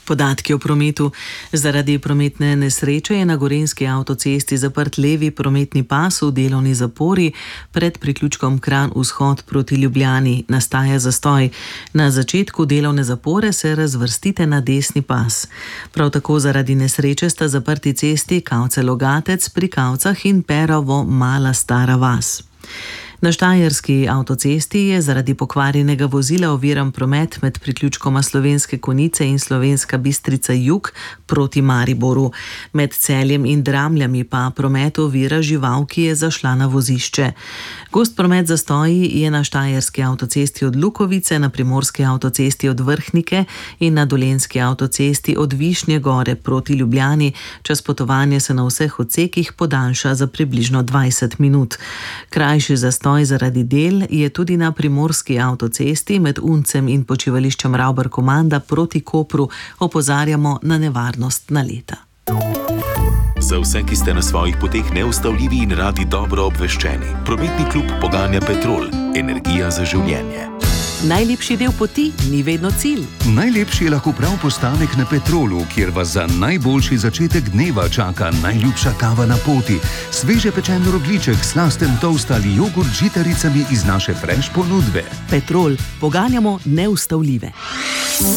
Podatki o prometu. Zaradi prometne nesreče je na Gorenjski avtocesti zaprt levi prometni pas v delovni zapori pred priključkom Kranj-Vzhod proti Ljubljani. Nastaja zastoj. Na začetku delovne zapore se razvrstite na desni pas. Prav tako zaradi nesreče sta zaprti cesti Kavce-Logatec pri Kavcah in Perovo-Mala Stara vas. Na Štajerski avtocesti je zaradi pokvarjenega vozila oviran promet med priključkoma Slovenske Konjice in Slovenska Bistrica jug proti Mariboru. Med Celjem in Dramljami pa promet ovira žival, ki je zašla na vozišče. Gost promet zastoji je na Štajerski avtocesti od Lukovice, na Primorski avtocesti od Vrhnike in na Dolenjski avtocesti od Višnje Gore proti Ljubljani. Čas potovanja se na vseh odsekih podaljša za približno 20 minut. Krajši zastoj zaradi del je tudi na Primorski avtocesti med Uncem in počivališčem Ravbar-Komanda proti Kopru. Opozarjamo na nevarnost naleta. Za vse, ki ste na svojih poteh neustavljivi in radi dobro obveščeni, prometni klub poganja Petrol, energija za življenje. Najlepši del poti ni vedno cilj. Najlepši je lahko prav postanek na Petrolu, kjer vas za najboljši začetek dneva čaka najljubša kava na poti, sveže pečen rogljiček, slasten toast ali jogurt z žitaricami iz naše fresh ponudbe. Petrol, poganjamo neustavljive.